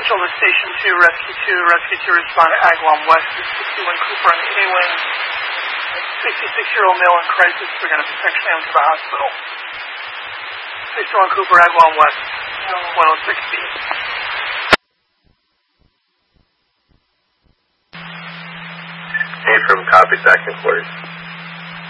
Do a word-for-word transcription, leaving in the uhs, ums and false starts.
Central to Station two, Rescue two. Rescue two respond to Agawam West. Is sixty-one Cooper on the A wing. sixty-six-year-old male in crisis. We're going to section him to the hospital. sixty-one Cooper, Agawam West. one oh six B. Hey, from copy second quarters.